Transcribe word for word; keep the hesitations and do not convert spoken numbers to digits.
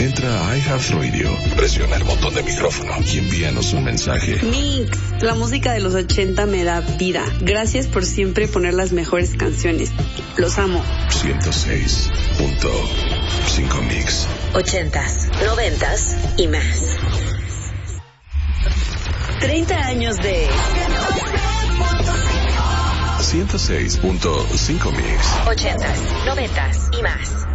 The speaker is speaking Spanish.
Entra a iHeartRadio, presiona el botón de micrófono y envíanos un mensaje. Mix, la música de los ochenta me da vida. Gracias por siempre poner las mejores canciones. Los amo. ciento seis punto cinco Mix. Ochentas, noventas y más. treinta años de ciento seis punto cinco Mix. Ochentas, noventas y más.